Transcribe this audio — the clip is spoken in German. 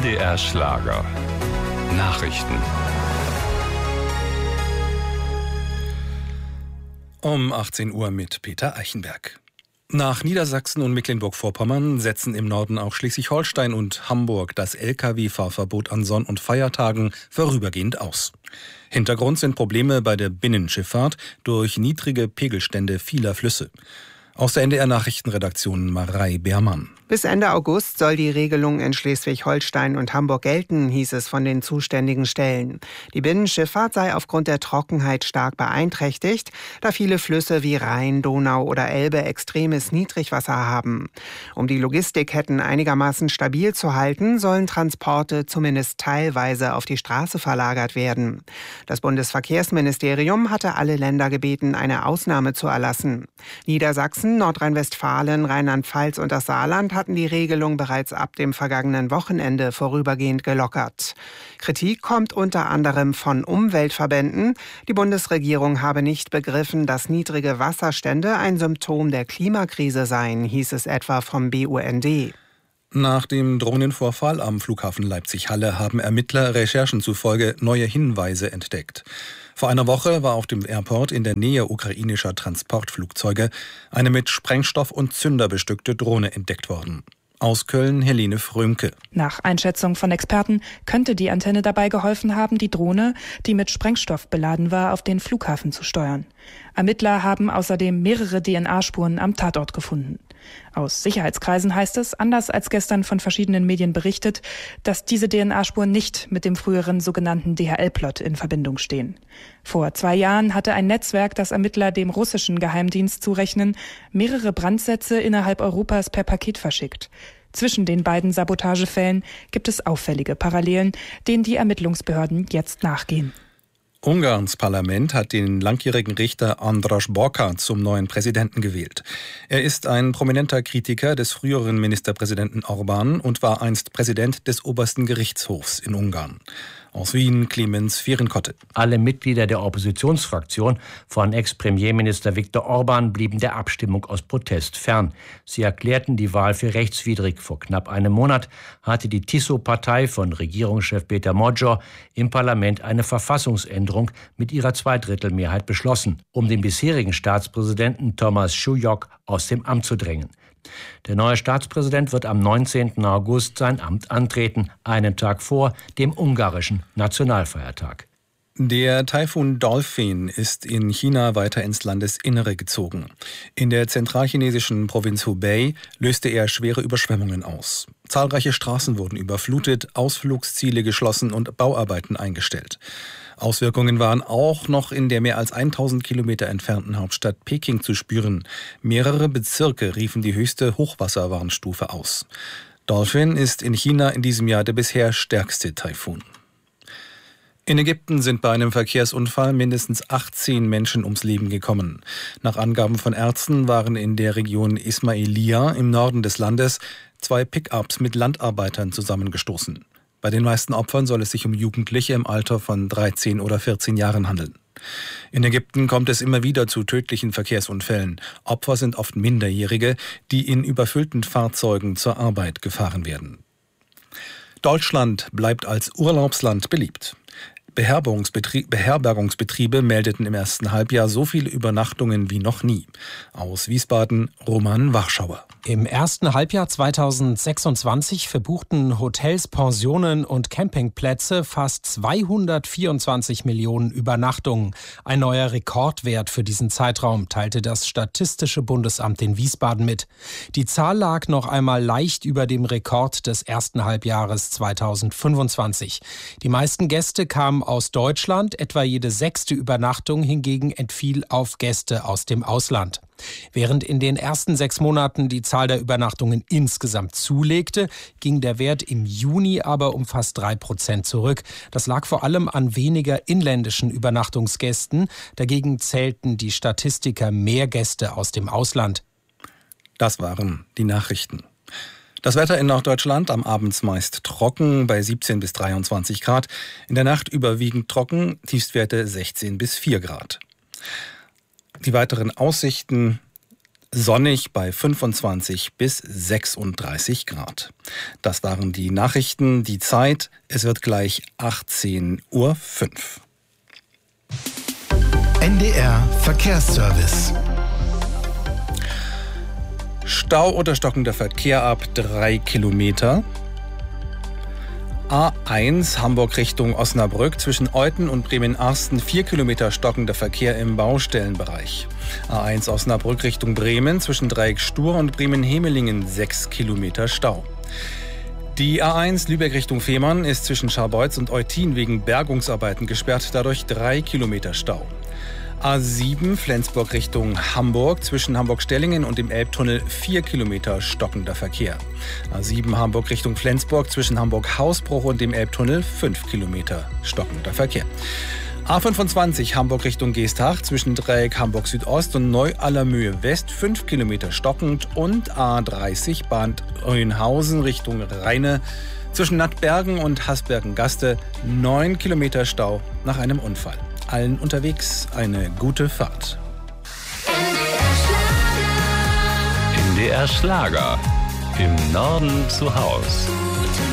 NDR Schlager. Nachrichten. Um 18 Uhr mit Peter Eichenberg. Nach Niedersachsen und Mecklenburg-Vorpommern setzen im Norden auch Schleswig-Holstein und Hamburg das Lkw-Fahrverbot an Sonn- und Feiertagen vorübergehend aus. Hintergrund sind Probleme bei der Binnenschifffahrt durch niedrige Pegelstände vieler Flüsse. Aus der NDR-Nachrichtenredaktion Marei Beermann. Bis Ende August soll die Regelung in Schleswig-Holstein und Hamburg gelten, hieß es von den zuständigen Stellen. Die Binnenschifffahrt sei aufgrund der Trockenheit stark beeinträchtigt, da viele Flüsse wie Rhein, Donau oder Elbe extremes Niedrigwasser haben. Um die Logistikketten einigermaßen stabil zu halten, sollen Transporte zumindest teilweise auf die Straße verlagert werden. Das Bundesverkehrsministerium hatte alle Länder gebeten, eine Ausnahme zu erlassen. Niedersachsen, Nordrhein-Westfalen, Rheinland-Pfalz und das Saarland hatten die Regelung bereits ab dem vergangenen Wochenende vorübergehend gelockert. Kritik kommt unter anderem von Umweltverbänden. Die Bundesregierung habe nicht begriffen, dass niedrige Wasserstände ein Symptom der Klimakrise seien, hieß es etwa vom BUND. Nach dem Drohnenvorfall am Flughafen Leipzig-Halle haben Ermittler Recherchen zufolge neue Hinweise entdeckt. Vor einer Woche war auf dem Airport in der Nähe ukrainischer Transportflugzeuge eine mit Sprengstoff und Zünder bestückte Drohne entdeckt worden. Aus Köln Helene Frömke. Nach Einschätzung von Experten könnte die Antenne dabei geholfen haben, die Drohne, die mit Sprengstoff beladen war, auf den Flughafen zu steuern. Ermittler haben außerdem mehrere DNA-Spuren am Tatort gefunden. Aus Sicherheitskreisen heißt es, anders als gestern von verschiedenen Medien berichtet, dass diese DNA-Spuren nicht mit dem früheren sogenannten DHL-Plot in Verbindung stehen. Vor 2 Jahren hatte ein Netzwerk, das Ermittler dem russischen Geheimdienst zurechnen, mehrere Brandsätze innerhalb Europas per Paket verschickt. Zwischen den beiden Sabotagefällen gibt es auffällige Parallelen, denen die Ermittlungsbehörden jetzt nachgehen. Ungarns Parlament hat den langjährigen Richter András Bokar zum neuen Präsidenten gewählt. Er ist ein prominenter Kritiker des früheren Ministerpräsidenten Orbán und war einst Präsident des obersten Gerichtshofs in Ungarn. Aus Wien Clemens Fehrenkotte. Alle Mitglieder der Oppositionsfraktion von Ex-Premierminister Viktor Orbán blieben der Abstimmung aus Protest fern. Sie erklärten die Wahl für rechtswidrig. Vor knapp einem Monat hatte die TISO-Partei von Regierungschef Péter Magyar im Parlament eine Verfassungsänderung mit ihrer Zweidrittelmehrheit beschlossen, um den bisherigen Staatspräsidenten Thomas Schulyok aus dem Amt zu drängen. Der neue Staatspräsident wird am 19. August sein Amt antreten, einen Tag vor dem ungarischen Nationalfeiertag. Der Taifun Dolphin ist in China weiter ins Landesinnere gezogen. In der zentralchinesischen Provinz Hubei löste er schwere Überschwemmungen aus. Zahlreiche Straßen wurden überflutet, Ausflugsziele geschlossen und Bauarbeiten eingestellt. Auswirkungen waren auch noch in der mehr als 1000 Kilometer entfernten Hauptstadt Peking zu spüren. Mehrere Bezirke riefen die höchste Hochwasserwarnstufe aus. Dolphin ist in China in diesem Jahr der bisher stärkste Taifun. In Ägypten sind bei einem Verkehrsunfall mindestens 18 Menschen ums Leben gekommen. Nach Angaben von Ärzten waren in der Region Ismailia im Norden des Landes 2 Pick-ups mit Landarbeitern zusammengestoßen. Bei den meisten Opfern soll es sich um Jugendliche im Alter von 13 oder 14 Jahren handeln. In Ägypten kommt es immer wieder zu tödlichen Verkehrsunfällen. Opfer sind oft Minderjährige, die in überfüllten Fahrzeugen zur Arbeit gefahren werden. Deutschland bleibt als Urlaubsland beliebt. Beherbergungsbetriebe meldeten im ersten Halbjahr so viele Übernachtungen wie noch nie. Aus Wiesbaden, Roman Warschauer. Im ersten Halbjahr 2026 verbuchten Hotels, Pensionen und Campingplätze fast 224 Millionen Übernachtungen. Ein neuer Rekordwert für diesen Zeitraum, teilte das Statistische Bundesamt in Wiesbaden mit. Die Zahl lag noch einmal leicht über dem Rekord des ersten Halbjahres 2025. Die meisten Gäste kamen aus Deutschland, etwa jede 6. Übernachtung hingegen entfiel auf Gäste aus dem Ausland. Während in den ersten 6 Monaten die Zahl der Übernachtungen insgesamt zulegte, ging der Wert im Juni aber um fast 3% zurück. Das lag vor allem an weniger inländischen Übernachtungsgästen. Dagegen zählten die Statistiker mehr Gäste aus dem Ausland. Das waren die Nachrichten. Das Wetter in Norddeutschland am Abend meist trocken bei 17 bis 23 Grad. In der Nacht überwiegend trocken, Tiefstwerte 16 bis 4 Grad. Die weiteren Aussichten: sonnig bei 25 bis 36 Grad. Das waren die Nachrichten, die Zeit. Es wird gleich 18:05 Uhr. NDR Verkehrsservice. Stau oder stockender Verkehr ab 3 Kilometer. A1 Hamburg Richtung Osnabrück zwischen Euthen und Bremen-Arsten 4 Kilometer stockender Verkehr im Baustellenbereich. A1 Osnabrück Richtung Bremen zwischen Dreieck Stur und Bremen-Hemelingen 6 Kilometer Stau. Die A1 Lübeck Richtung Fehmarn ist zwischen Scharbeutz und Eutin wegen Bergungsarbeiten gesperrt, dadurch 3 Kilometer Stau. A7 Flensburg Richtung Hamburg zwischen Hamburg-Stellingen und dem Elbtunnel 4 Kilometer stockender Verkehr. A7 Hamburg Richtung Flensburg zwischen Hamburg-Hausbruch und dem Elbtunnel 5 Kilometer stockender Verkehr. A25 Hamburg Richtung Geestach zwischen Dreieck Hamburg Südost und Neu-Allermöhe West 5 Kilometer stockend und A30 Bad Oeynhausen Richtung Rheine zwischen Nattbergen und Hasbergen-Gaste 9 Kilometer Stau nach einem Unfall. Allen unterwegs eine gute Fahrt. NDR Schlager. Im Norden zu Haus.